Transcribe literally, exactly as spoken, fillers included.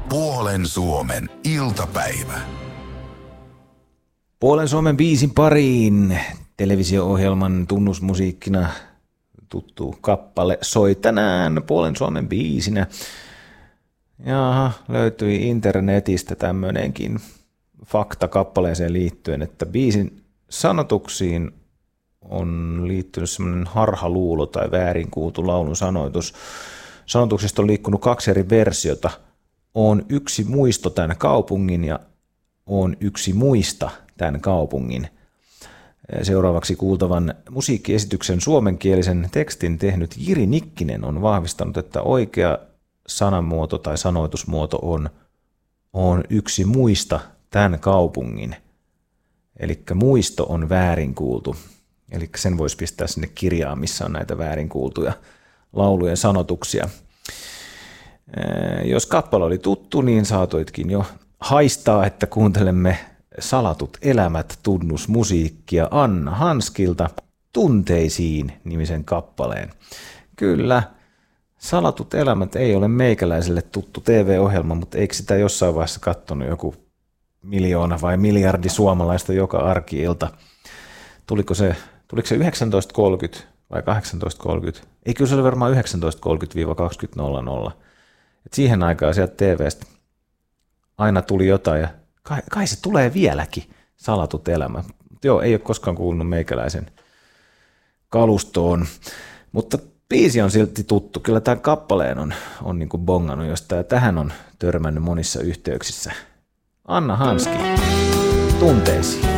Puolen Suomen iltapäivä. Puolen Suomen biisin pariin televisio-ohjelman tunnusmusiikkina tuttu kappale soi tänään Puolen Suomen biisinä. Jaha, löytyi internetistä tämmöinenkin fakta kappaleeseen liittyen, että biisin sanotuksiin on liittynyt semmoinen harhaluulo tai väärin kuultu laulun sanoitus. Sanotuksista on liikkunut kaksi eri versiota. On yksi muisto tämän kaupungin ja on yksi muista tämän kaupungin. Seuraavaksi kuultavan musiikkiesityksen suomenkielisen tekstin tehnyt Jiri Nikkinen on vahvistanut, että oikea sanamuoto tai sanoitusmuoto on, on yksi muista tämän kaupungin. Eli muisto on väärin kuultu. Eli sen voisi pistää sinne kirjaan, missä on näitä väärin kuultuja laulujen sanotuksia. Jos kappale oli tuttu, niin saatoitkin jo haistaa, että kuuntelemme Salatut elämät tunnusmusiikkia Anna Hanskilta Tunteisiin nimisen kappaleen. Kyllä, Salatut elämät ei ole meikäläiselle tuttu T V-ohjelma, mutta eikö sitä jossain vaiheessa katsonut joku miljoona vai miljardi suomalaista joka arki-ilta? Tuliko se, tuliko se yhdeksäntoista kolmekymmentä vai kahdeksantoista kolmekymmentä? Ei, kyllä se oli varmaan yhdeksäntoista kolmekymmentä kaksikymmentä nolla nolla. Et siihen aikaan sieltä T V:stä aina tuli jotain ja kai, kai se tulee vieläkin, Salatut elämä. Mut joo, ei ole koskaan kuulunut meikäläisen kalustoon, mutta biisi on silti tuttu. Kyllä tämän kappaleen on, on niin kuin bongannut, jos tää tähän on törmännyt monissa yhteyksissä. Anna Hanski, Tunteisiin.